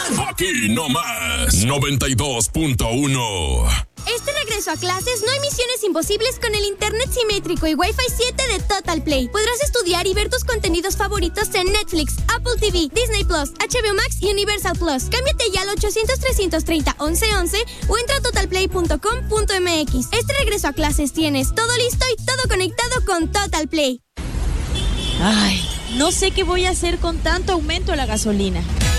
Aquí nomás, 92.1. Este regreso a clases no hay misiones imposibles con el internet simétrico y Wi-Fi 7 de Total Play. Podrás estudiar y ver tus contenidos favoritos en Netflix, Apple TV, Disney Plus, HBO Max y Universal Plus. Cámbiate ya al 800-330-1111 o entra a totalplay.com.mx. Este regreso a clases tienes todo listo y todo conectado con Total Play. Ay, no sé qué voy a hacer con tanto aumento a la gasolina.